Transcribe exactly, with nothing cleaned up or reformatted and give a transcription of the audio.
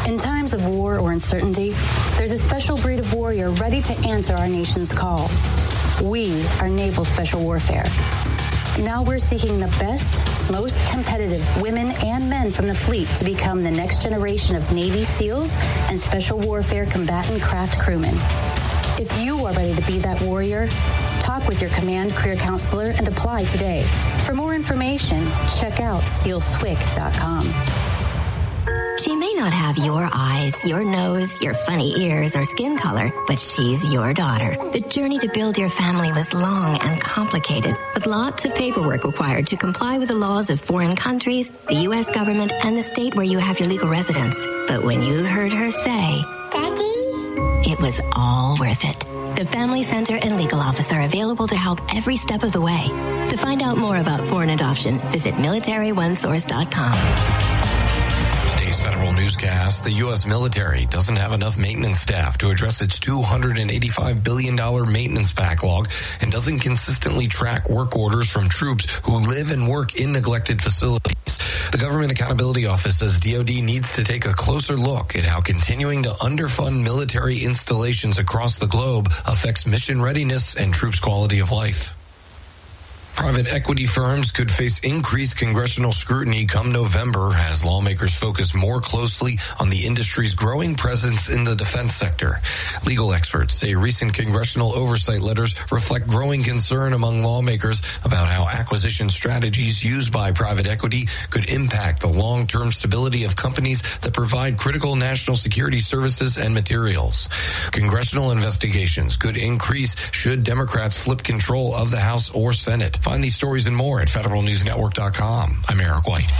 In times of war or uncertainty, there's a special breed of warrior ready to answer our nation's call. We are Naval Special Warfare. Now we're seeking the best, most competitive women and men from the fleet to become the next generation of Navy SEALs and Special Warfare combatant craft crewmen. If you are ready to be that warrior, talk with your command career counselor and apply today. For more information, check out seal swick dot com. She may not have your eyes, your nose, your funny ears, or skin color, but she's your daughter. The journey to build your family was long and complicated, with lots of paperwork required to comply with the laws of foreign countries, the U S government, and the state where you have your legal residence. But when you heard her say, Daddy, it was all worth it. The Family Center and Legal Office are available to help every step of the way. To find out more about foreign adoption, visit military one source dot com. Federal newscast, the U S military doesn't have enough maintenance staff to address its two hundred eighty-five billion dollars maintenance backlog and doesn't consistently track work orders from troops who live and work in neglected facilities. The Government Accountability Office says D O D needs to take a closer look at how continuing to underfund military installations across the globe affects mission readiness and troops' quality of life. Private equity firms could face increased congressional scrutiny come November as lawmakers focus more closely on the industry's growing presence in the defense sector. Legal experts say recent congressional oversight letters reflect growing concern among lawmakers about how acquisition strategies used by private equity could impact the long-term stability of companies that provide critical national security services and materials. Congressional investigations could increase should Democrats flip control of the House or Senate. Find these stories and more at federal news network dot com. I'm Eric White.